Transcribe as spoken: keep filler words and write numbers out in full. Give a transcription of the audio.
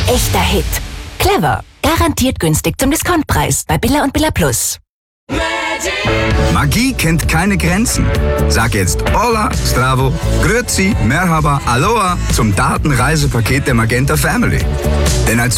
echter Hit. Clever. Garantiert günstig zum Discountpreis bei Billa und Billa Plus. Magie kennt keine Grenzen. Sag jetzt Hola, Stravo, Grüezi, Merhaba, Aloha zum Datenreisepaket der Magenta Family. Denn als